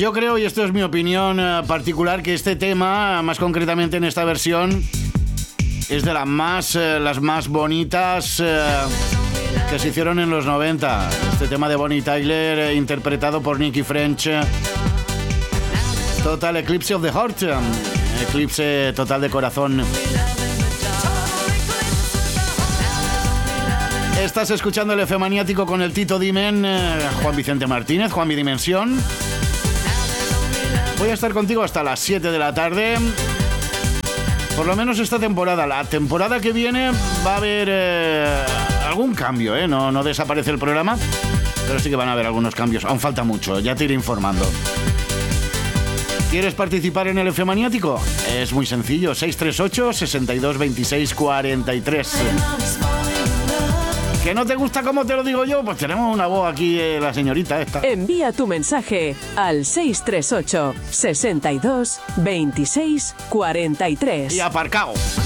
Yo creo, y esto es mi opinión particular, que este tema, más concretamente en esta versión, es de las más bonitas que se hicieron en los 90. Este tema de Bonnie Tyler, interpretado por Nicky French. Total Eclipse of the Heart. Eclipse total de corazón. Estás escuchando el F Maniático con el Tito Dimen, Juan Vicente Martínez, Juan Mi Dimensión. Voy a estar contigo hasta las 7 de la tarde. Por lo menos esta temporada. La temporada que viene va a haber algún cambio, ¿eh? No desaparece el programa, pero sí que van a haber algunos cambios. Aún falta mucho, ya te iré informando. ¿Quieres participar en el F Maniático? Es muy sencillo, 638 62 26 43. ¿Que no te gusta cómo te lo digo yo? Pues tenemos una voz aquí, la señorita esta. Envía tu mensaje al 638 62 26 43. Y aparcado.